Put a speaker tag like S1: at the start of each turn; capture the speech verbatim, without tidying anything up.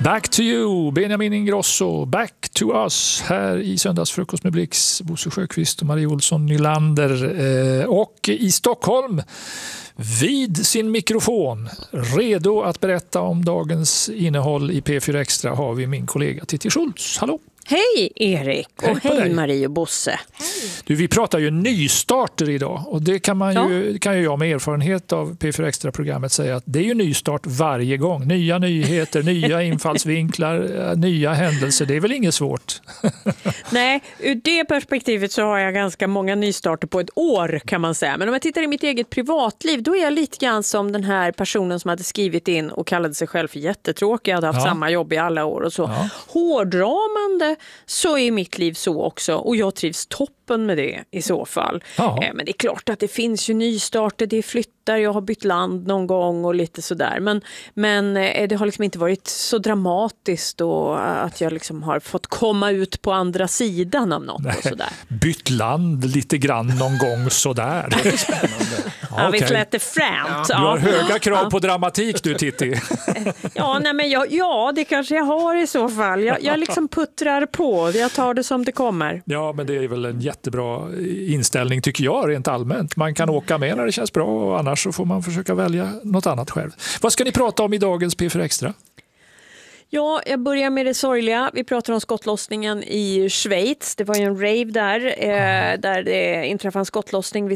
S1: Back to you, Benjamin Ingrosso. Back to us här i Söndagsfrukost med Blix, Bosse Sjöqvist och Marie Olsson Nylander. Eh, och i Stockholm vid sin mikrofon, redo att berätta om dagens innehåll i P fyra Extra, har vi min kollega Titti Schultz. Hallå!
S2: Hej Erik och hej, hej Marie och Bosse.
S1: Hej. Du, vi pratar ju nystarter idag och det kan, man ju, ja. kan ju jag med erfarenhet av P fyra Extra-programmet säga att det är ju nystart varje gång. Nya nyheter, nya infallsvinklar, nya händelser. Det är väl inget svårt?
S2: Nej, ur det perspektivet så har jag ganska många nystarter på ett år kan man säga. Men om jag tittar i mitt eget privatliv, då är jag lite grann som den här personen som hade skrivit in och kallade sig själv för jättetråkig. Jag hade haft ja. samma jobb i alla år och så. Ja. Hårdrar man det så är mitt liv så också och jag trivs toppen med det i så fall. Ja. Men det är klart att det finns ju nystarter, det är flyttar, jag har bytt land någon gång och lite sådär. Men, men det har liksom inte varit så dramatiskt och att jag liksom har fått komma ut på andra sidan av något. Nej, och sådär.
S1: Bytt land lite grann någon gång sådär. Det är spännande.
S2: Ja, vi lät det främt.
S1: Ja. Du har höga krav på dramatik du, Titti.
S2: Ja, nej, men jag, ja, det kanske jag har i så fall. Jag, jag liksom puttrar på, jag tar det som det kommer.
S1: Ja, men det är väl en jättebra inställning tycker jag rent allmänt. Man kan åka med när det känns bra och annars så får man försöka välja något annat själv. Vad ska ni prata om i dagens P fyra Extra?
S2: Ja, jag börjar med det sorgliga. Vi pratar om skottlossningen i Schweiz. Det var ju en rave där, eh, där det inträffade en skottlossning vid